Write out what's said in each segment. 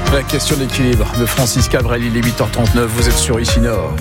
La question d'équilibre de Francis Cabrel, il est 8h39, vous êtes sur Ici Nord.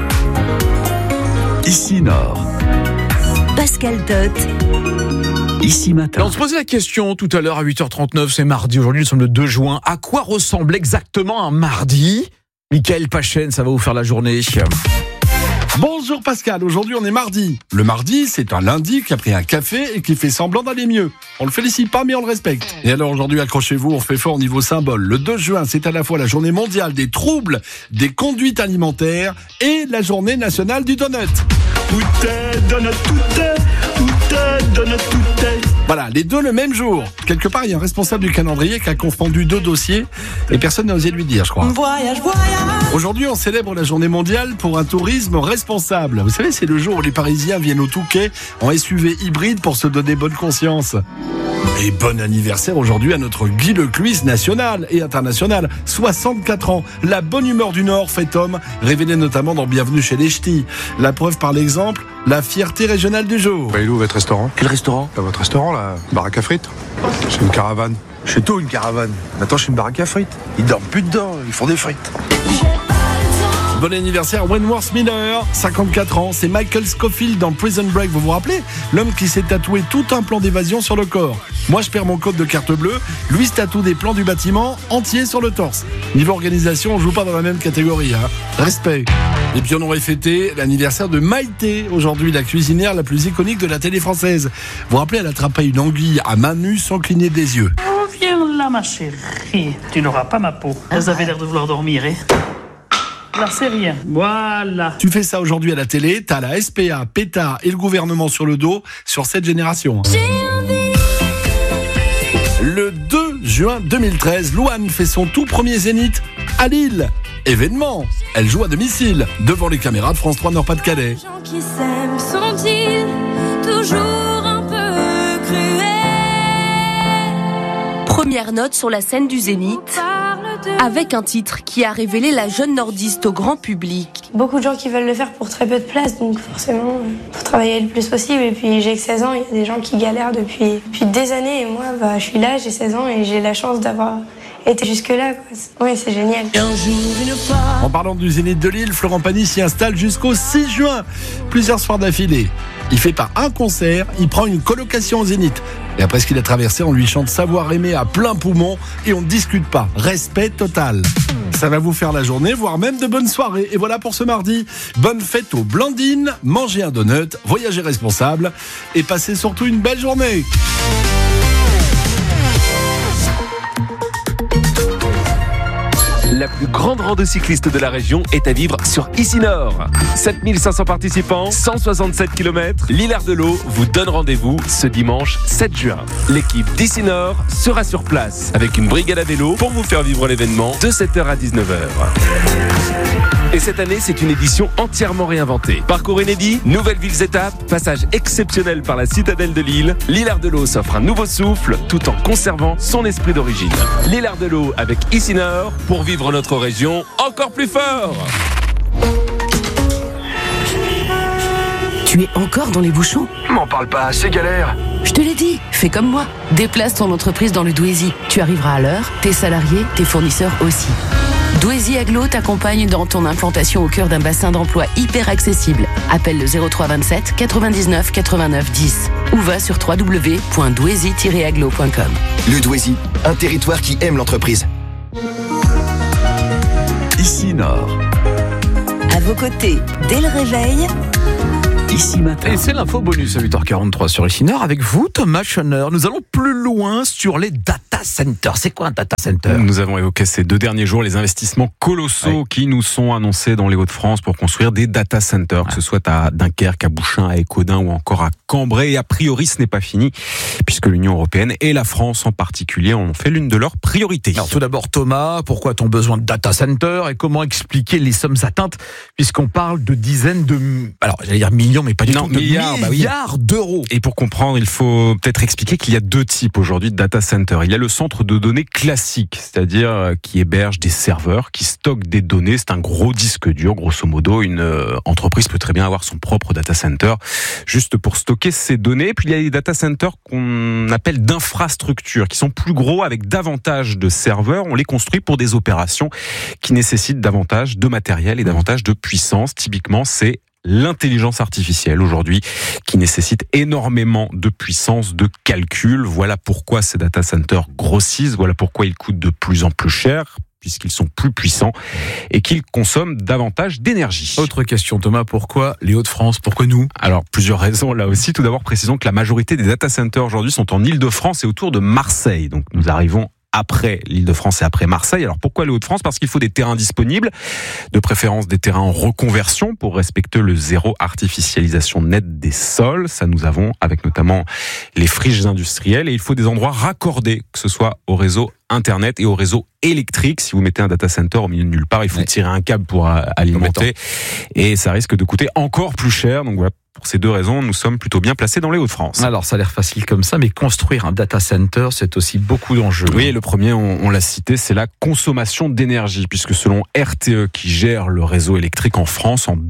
Ici Nord. Pascal Tot. Ici Matin. Alors, on se posait la question tout à l'heure à 8h39, c'est mardi, aujourd'hui nous sommes le 2 juin. À quoi ressemble exactement un mardi ? Michael Pachen, ça va vous faire la journée. Bonjour Pascal, aujourd'hui on est mardi. Le mardi, c'est un lundi qui a pris un café et qui fait semblant d'aller mieux. On le félicite pas mais on le respecte. Et alors aujourd'hui, accrochez-vous, on fait fort au niveau symbole. Le 2 juin, c'est à la fois la journée mondiale des troubles des conduites alimentaires et la journée nationale du donut. Où t'es, donut, tout est. Où t'es, donut, tout est. Voilà, les deux le même jour. Quelque part, il y a un responsable du calendrier qui a confondu deux dossiers et personne n'a osé lui dire, je crois. Voyage. Aujourd'hui, on célèbre la journée mondiale pour un tourisme responsable. Vous savez, c'est le jour où les Parisiens viennent au Touquet en SUV hybride pour se donner bonne conscience. Et bon anniversaire aujourd'hui à notre Guy Lecluise national et international. 64 ans. La bonne humeur du Nord fait homme, révélée notamment dans Bienvenue chez les Ch'tis. La preuve par l'exemple, la fierté régionale du jour. Il est où votre restaurant ? Quel restaurant ? Votre restaurant là, baraque à frites. C'est une caravane. Chez toi, une caravane. Attends, je suis une baraque à frites. Ils dorment plus dedans, ils font des frites. Bon anniversaire Wentworth Miller, 54 ans. C'est Michael Scofield dans Prison Break, vous vous rappelez ? L'homme qui s'est tatoué tout un plan d'évasion sur le corps. Moi, je perds mon code de carte bleue. Lui se tatoue des plans du bâtiment entiers sur le torse. Niveau organisation, on joue pas dans la même catégorie. Respect. Et puis on aurait fêté l'anniversaire de Maïté, aujourd'hui la cuisinière la plus iconique de la télé française. Vous vous rappelez, elle attrapait une anguille à main nue sans cligner des yeux. Oh, viens là, ma chérie. Tu n'auras pas ma peau. Elles avaient l'air de vouloir dormir, Là, c'est rien. Voilà. Tu fais ça aujourd'hui à la télé, t'as la SPA, PETA et le gouvernement sur le dos sur cette génération. Le 2 juin 2013, Louane fait son tout premier zénith à Lille. Événement. Elle joue à domicile, devant les caméras de France 3 Nord-Pas-de-Calais. Les gens qui s'aiment sont-ils toujours un peu cruels ? Première note sur la scène du Zénith, avec un titre qui a révélé la jeune nordiste au grand public. Beaucoup de gens qui veulent le faire pour très peu de place, donc forcément, faut travailler le plus possible. Et puis j'ai que 16 ans, il y a des gens qui galèrent depuis des années. Et moi, je suis là, j'ai 16 ans et j'ai la chance d'avoir été jusque-là. Oui, c'est génial. En parlant du Zénith de Lille, Florent Pagny s'y installe jusqu'au 6 juin. Plusieurs soirs d'affilée. Il fait pas un concert, il prend une colocation au Zénith. Et après ce qu'il a traversé, on lui chante Savoir aimer à plein poumon et on ne discute pas. Respect total. Ça va vous faire la journée, voire même de bonnes soirées. Et voilà pour ce mardi. Bonne fête aux Blandines, mangez un donut, voyagez responsable et passez surtout une belle journée. La plus grande rando cycliste de la région est à vivre sur Ici Nord. 7500 participants, 167 km. L'Hilaire-de-L'Eau vous donne rendez-vous ce dimanche 7 juin. L'équipe d'Ici Nord sera sur place avec une brigade à vélo pour vous faire vivre l'événement de 7h à 19h. Et cette année, c'est une édition entièrement réinventée. Parcours inédit, nouvelles villes étapes, passage exceptionnel par la citadelle de Lille. L'Hilaire-de-L'Eau s'offre un nouveau souffle tout en conservant son esprit d'origine. L'Hilaire-de-L'Eau avec Ici Nord pour vivre notre région encore plus fort. Tu es encore dans les bouchons ? M'en parle pas, c'est galère. Je te l'ai dit, fais comme moi. Déplace ton entreprise dans le Douaisis. Tu arriveras à l'heure, tes salariés, tes fournisseurs aussi. Douaisis Aglo t'accompagne dans ton implantation au cœur d'un bassin d'emploi hyper accessible. Appelle le 03 27 99 89 10 ou va sur www.douaisis-aglo.com. Le Douaisis, un territoire qui aime l'entreprise. Ici Nord. À vos côtés, dès le réveil, Ici Matin. Et c'est l'info bonus à 8h43 sur Ici Nord avec vous, Thomas Schoner. Nous allons plus loin sur les data centers. C'est quoi un data center ? Nous avons évoqué ces 2 derniers jours les investissements colossaux qui nous sont annoncés dans les Hauts-de-France pour construire des data centers, que ce soit à Dunkerque, à Bouchain, à Écaudin ou encore à Cambrai. Et a priori, ce n'est pas fini, puisque l'Union européenne et la France en particulier ont fait l'une de leurs priorités. Alors tout d'abord, Thomas, pourquoi a-t-on besoin de data center et comment expliquer les sommes atteintes, puisqu'on parle de dizaines de, alors j'allais dire millions millions, mais pas du tout, de milliards d'euros. Et pour comprendre, il faut peut-être expliquer qu'il y a deux types aujourd'hui de data center. Il y a le centre de données classique, c'est-à-dire qui héberge des serveurs, qui stocke des données. C'est un gros disque dur, grosso modo. Une entreprise peut très bien avoir son propre data center juste pour stocker ses données. Puis il y a les data centers qu'on appelle d'infrastructures, qui sont plus gros avec davantage de serveurs. On les construit pour des opérations qui nécessitent davantage de matériel et davantage de puissance. Typiquement, c'est l'intelligence artificielle aujourd'hui qui nécessite énormément de puissance de calcul. Voilà pourquoi ces data centers grossissent, voilà pourquoi ils coûtent de plus en plus cher, puisqu'ils sont plus puissants et qu'ils consomment davantage d'énergie. Autre question, Thomas, pourquoi les Hauts-de-France? Pourquoi nous? Alors, plusieurs raisons là aussi. Tout d'abord, précisons que la majorité des data centers aujourd'hui sont en Île-de-France et autour de Marseille. Donc, nous arrivons après l'Île-de-France et après Marseille. Alors pourquoi les Hauts-de-France? Parce qu'il faut des terrains disponibles, de préférence des terrains en reconversion pour respecter le zéro artificialisation nette des sols. Ça, nous avons avec notamment les friches industrielles, et il faut des endroits raccordés, que ce soit au réseau Internet et au réseau électrique. Si vous mettez un data center au milieu de nulle part, il faut tirer un câble pour alimenter, et ça risque de coûter encore plus cher. Donc voilà, pour ces deux raisons, nous sommes plutôt bien placés dans les Hauts-de-France. Alors ça a l'air facile comme ça, mais construire un data center, c'est aussi beaucoup d'enjeux. Oui, le premier, on l'a cité, c'est la consommation d'énergie, puisque selon RTE, qui gère le réseau électrique en France, en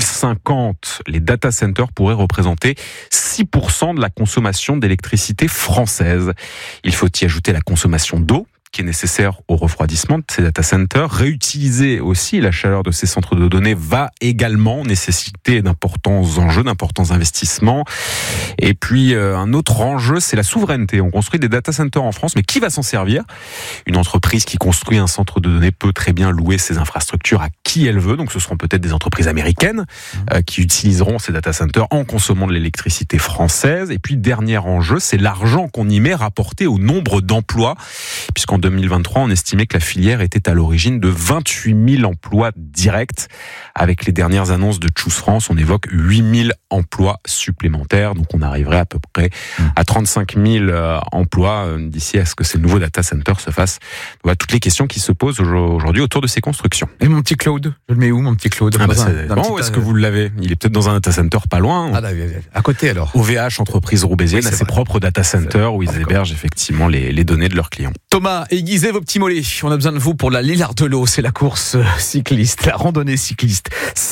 2050, les data centers pourraient représenter 6% de la consommation d'électricité française. Il faut y ajouter la consommation d'eau, qui est nécessaire au refroidissement de ces data centers. Réutiliser aussi la chaleur de ces centres de données va également nécessiter d'importants enjeux, d'importants investissements. Et puis, un autre enjeu, c'est la souveraineté. On construit des data centers en France, mais qui va s'en servir? Une entreprise qui construit un centre de données peut très bien louer ses infrastructures à qui elle veut. Donc, ce seront peut-être des entreprises américaines qui utiliseront ces data centers en consommant de l'électricité française. Et puis, dernier enjeu, c'est l'argent qu'on y met rapporté au nombre d'emplois, puisqu'en 2023, on estimait que la filière était à l'origine de 28 000 emplois directs. Avec les dernières annonces de Choose France, on évoque 8 000 emplois supplémentaires. Donc on arriverait à peu près à 35 000 emplois d'ici à ce que ces nouveaux data centers se fassent. Voilà toutes les questions qui se posent aujourd'hui autour de ces constructions. Et mon petit Claude, je le mets où, mon petit Claude? Où est-ce que vous l'avez? Il est peut-être dans un data center pas loin. À côté alors. OVH, entreprise roubaisienne, a ses propres data centers où ils hébergent effectivement les données de leurs clients. Thomas, aiguisez vos petits mollets. On a besoin de vous pour la Lillard de l'eau. C'est la course cycliste, la randonnée cycliste.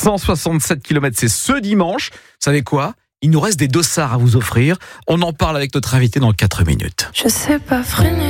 167 km, c'est ce dimanche. Vous savez quoi? Il nous reste des dossards à vous offrir. On en parle avec notre invité dans 4 minutes. Je sais pas freiner.